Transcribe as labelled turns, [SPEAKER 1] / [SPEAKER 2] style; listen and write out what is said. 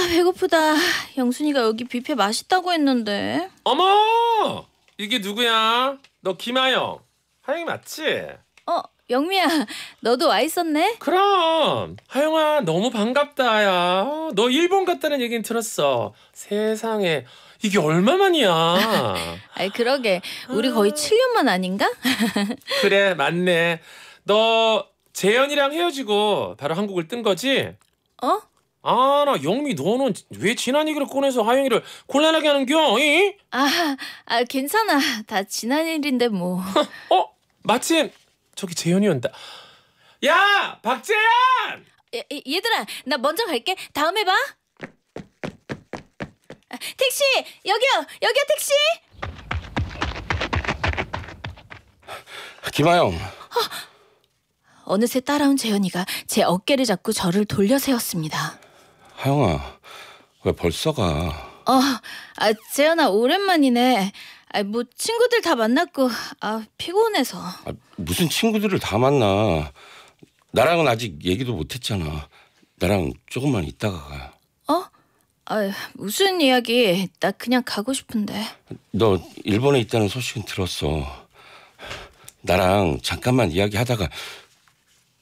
[SPEAKER 1] 배고프다. 영순이가 여기 뷔페 맛있다고 했는데.
[SPEAKER 2] 어머! 이게 누구야? 너 김하영. 하영이 맞지?
[SPEAKER 1] 영미야, 너도 와 있었네?
[SPEAKER 2] 그럼. 하영아 너무 반갑다 야. 너 일본 갔다는 얘기는 들었어. 세상에 이게 얼마만이야.
[SPEAKER 1] 그러게. 우리 거의 7년만 아닌가?
[SPEAKER 2] 그래 맞네. 너 재현이랑 헤어지고 바로 한국을 뜬 거지?
[SPEAKER 1] 어?
[SPEAKER 2] 나 영미 너는 왜 지난 얘기를 꺼내서 하영이를 곤란하게 하는겨? 이?
[SPEAKER 1] 괜찮아. 다 지난 일인데 뭐.
[SPEAKER 2] 마침 저기 재현이 온다. 야 박재현!
[SPEAKER 1] 얘들아, 나 먼저 갈게. 다음에 봐. 택시! 여기요 택시!
[SPEAKER 3] 김하영.
[SPEAKER 1] 어느새 따라온 재현이가 제 어깨를 잡고 저를 돌려 세웠습니다.
[SPEAKER 3] 하영아, 왜 벌써 가?
[SPEAKER 1] 재현아, 오랜만이네. 뭐 친구들 다 만났고 피곤해서.
[SPEAKER 3] 무슨 친구들을 다 만나. 나랑은 아직 얘기도 못했잖아. 나랑 조금만 있다가 가.
[SPEAKER 1] 무슨 이야기? 나 그냥 가고 싶은데.
[SPEAKER 3] 너 일본에 있다는 소식은 들었어. 나랑 잠깐만 이야기하다가